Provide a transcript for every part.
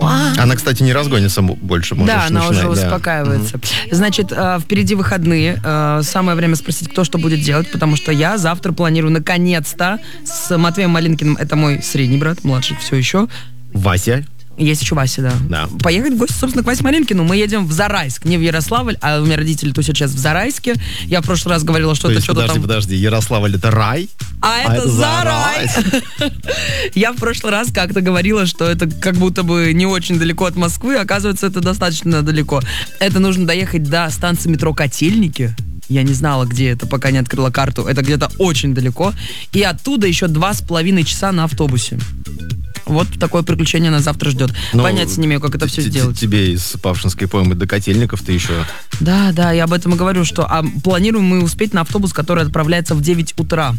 Она, кстати, не разгонится больше. Да, она начинать, уже успокаивается. Значит, впереди выходные. Самое время спросить, кто что будет делать, потому что я завтра планирую наконец-то с Матвеем Малинкиным, это мой средний брат, младший все еще. Вася. Есть еще Вася, да. Поехать в гости, собственно, к Васе Малинкину. Мы едем в Зарайск, не в Ярославль, а у меня родители тусят сейчас в Зарайске. Я в прошлый раз говорила, что это что-то там... Подожди, Ярославль это рай? А это Зарай! Я в прошлый раз как-то говорила, что это как будто бы не очень далеко от Москвы, оказывается, это достаточно далеко. Это нужно доехать до станции метро Котельники. Я не знала, где это, пока не открыла карту. Это где-то очень далеко. И оттуда еще 2,5 часа на автобусе. Вот такое приключение нас завтра ждет. Понятия не имею, как это все сделать. Тебе из Павшинской поймы до Котельников ты еще... Да, я об этом и говорю, что планируем мы успеть на автобус, который отправляется в 9 утра.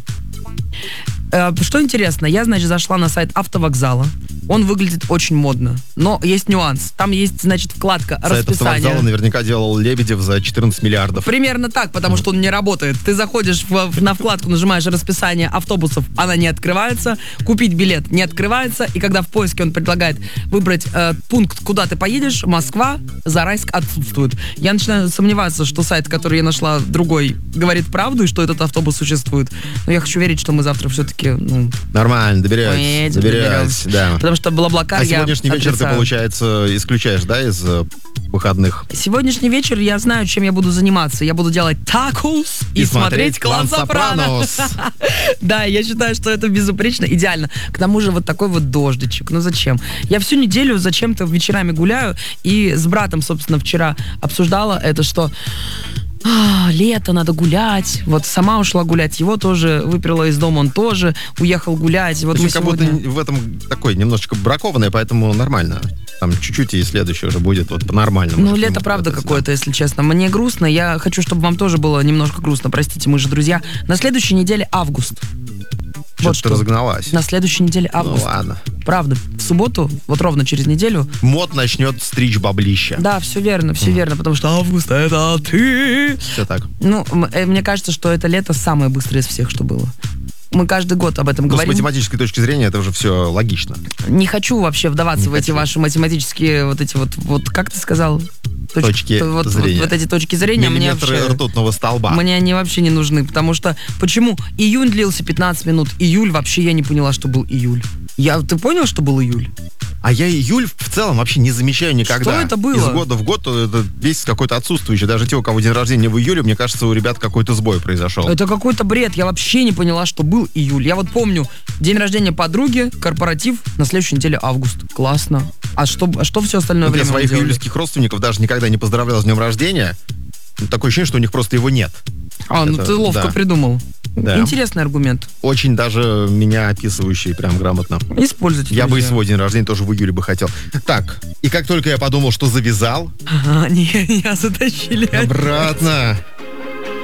Что интересно, я, значит, зашла на сайт автовокзала. Он выглядит очень модно. Но есть нюанс. Там есть, значит, вкладка расписания. Сайт автовокзала наверняка делал Лебедев за 14 миллиардов. Примерно так, потому что он не работает. Ты заходишь на вкладку, нажимаешь расписание автобусов, она не открывается. Купить билет не открывается. И когда в поиске он предлагает выбрать пункт, куда ты поедешь, Москва, Зарайск отсутствует. Я начинаю сомневаться, что сайт, который я нашла, другой, говорит правду, и что этот автобус существует. Но я хочу верить, что мы завтра все-таки... Нормально, добираюсь. Да. Потому что Блаблакар я сегодняшний вечер ты, получается, исключаешь, да, из выходных? Сегодняшний вечер я знаю, чем я буду заниматься. Я буду делать такос и смотреть «Клан Сопранос». Да, я считаю, что это безупречно, идеально. К тому же вот такой вот дождичек. Ну зачем? Я всю неделю зачем-то вечерами гуляю, и с братом, собственно, вчера обсуждала это, что... лето, надо гулять. Вот сама ушла гулять, его тоже выперла из дома, он тоже уехал гулять. Вот мы как будто в этом такой немножечко бракованное, поэтому нормально. Там чуть-чуть и следующее уже будет вот по-нормальному. Ну, лето правда какое-то, если честно. Мне грустно, я хочу, чтобы вам тоже было немножко грустно. Простите, мы же друзья. На следующей неделе август. Вот что ты разогналась. На следующей неделе август. Ну ладно. Правда. В субботу, вот ровно через неделю. Мод начнет стричь баблища. Да, все верно, потому что август это ты. Все так. Ну, мне кажется, что это лето самое быстрое из всех, что было. Мы каждый год об этом говорим. С математической точки зрения это уже все логично. Не хочу вообще вдаваться в эти ваши математические вот эти вот как ты сказал? Точки зрения. Вот эти точки зрения миллиметры мне ртутного столба. Мне они вообще не нужны, потому что почему? Июнь длился 15 минут, июль вообще я не поняла, что был июль. Ты понял, что был июль? А я июль в целом вообще не замечаю никогда. Что это было? Из года в год это весь какой-то отсутствующий. Даже те, у кого день рождения в июле, мне кажется, у ребят какой-то сбой произошел. Это какой-то бред. Я вообще не поняла, что был июль. Я вот помню, день рождения подруги, корпоратив, на следующей неделе август. Классно. А что все остальное время? Я своих июльских родственников даже никогда не поздравлял с днем рождения. Такое ощущение, что у них просто его нет. Ты ловко придумал. Да. Интересный аргумент. Очень даже меня описывающий прям грамотно. Используйте. Я бы и свой день рождения тоже в июле бы хотел. Так, и как только я подумал, что завязал... Меня затащили. Обратно.